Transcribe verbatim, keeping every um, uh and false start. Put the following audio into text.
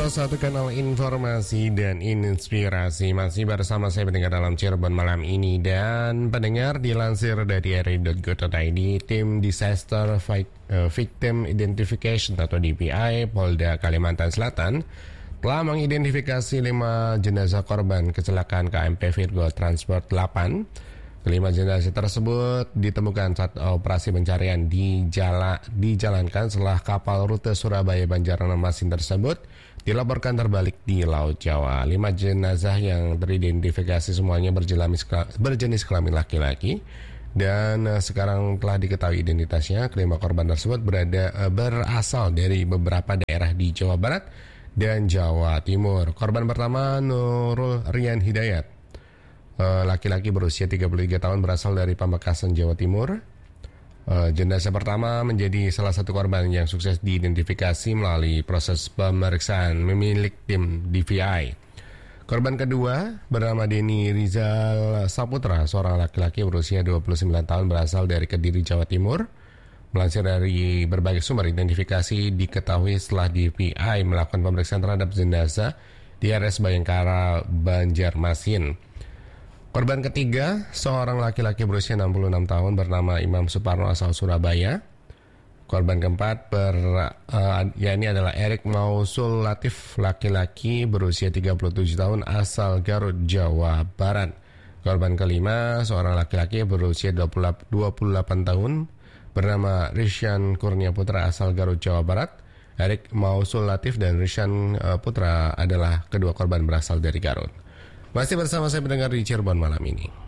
satu satu kanal informasi dan inspirasi. Masih bersama saya pendengar dalam Cirebon malam ini. Dan pendengar, dilansir dari r i dot go dot i d, tim Disaster Victim Identification atau D V I Polda Kalimantan Selatan telah mengidentifikasi lima jenazah korban kecelakaan K M P Virgo Transport delapan. Kelima jenazah tersebut ditemukan saat operasi pencarian di jala, dijalankan setelah kapal rute Surabaya Banjarmasin tersebut dilaporkan terbalik di Laut Jawa. Lima jenazah yang teridentifikasi semuanya berjenis, berjenis kelamin laki-laki dan uh, sekarang telah diketahui identitasnya. Kelima korban tersebut berada uh, berasal dari beberapa daerah di Jawa Barat dan Jawa Timur. Korban pertama Nurul Rian Hidayat, laki-laki berusia tiga puluh tiga tahun, berasal dari Pamekasan, Jawa Timur. Uh, jenazah pertama menjadi salah satu korban yang sukses diidentifikasi melalui proses pemeriksaan milik tim D V I. Korban kedua bernama Denny Rizal Saputra, seorang laki-laki berusia dua puluh sembilan tahun, berasal dari Kediri, Jawa Timur. Melansir dari berbagai sumber, identifikasi diketahui setelah D V I melakukan pemeriksaan terhadap jenazah di R S Bayangkara, Banjarmasin. Korban ketiga, seorang laki-laki berusia enam puluh enam tahun bernama Imam Suparno, asal Surabaya. Korban keempat ber, uh, ya ini adalah Erik Mausul Latif, laki-laki berusia tiga puluh tujuh tahun, asal Garut, Jawa Barat. Korban kelima, seorang laki-laki berusia dua puluh delapan tahun bernama Rishan Kurnia Putra, asal Garut, Jawa Barat. Erik Mausul Latif dan Rishan uh, Putra adalah kedua korban berasal dari Garut. Masih bersama saya pendengar di Cirebon malam ini.